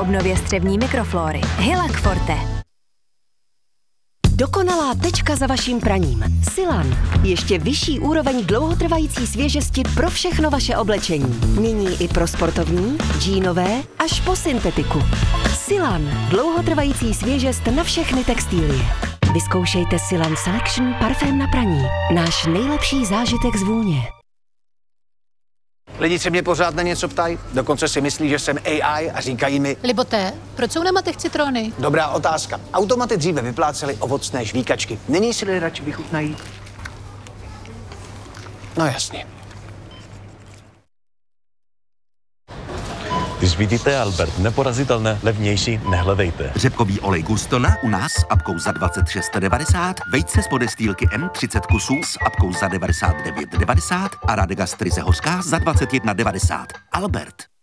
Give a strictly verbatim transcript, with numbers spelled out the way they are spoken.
obnově střevní mikroflóry. Hilak Forte. Dokonalá tečka za vaším praním. Silan. Ještě vyšší úroveň dlouhotrvající svěžesti pro všechno vaše oblečení. Nyní i pro sportovní, džínové až po syntetiku. Silan. Dlouhotrvající svěžest na všechny textilie. Vyzkoušejte Silan Selection parfém na praní. Náš nejlepší zážitek z vůně. Lidi se mě pořád na něco ptají, dokonce si myslí, že jsem A I a říkají mi... Liboté, proč jsou na matech citrony? Dobrá otázka. Automaty dříve vyplácely ovocné žvíkačky. Nyní si lidé radši vychutnají? No jasně. Když vidíte Albert, neporazitelné, levnější, nehledejte. Řepkový olej Gustona u nás s apkou za dvacet šest devadesát, vejce z podestýlky M třicet kusů s apkou za devadesát devět devadesát a Radegast ryze hořká za dvacet jedna devadesát. Albert.